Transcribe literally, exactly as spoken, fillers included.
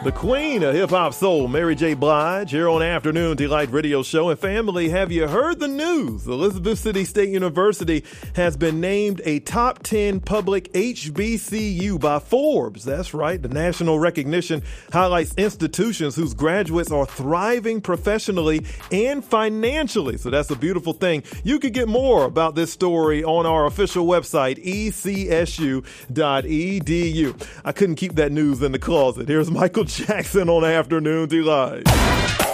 The queen of hip-hop soul, Mary J. Blige, here on Afternoon Delight Radio Show. And family, have you heard the news? Elizabeth City State University has been named a top ten public H B C U by Forbes. That's right. The national recognition highlights institutions whose graduates are thriving professionally and financially. So that's a beautiful thing. You can get more about this story on our official website, E C S U dot E D U. I couldn't keep that news in the closet. Here's Michael Jackson on Afternoon Delight.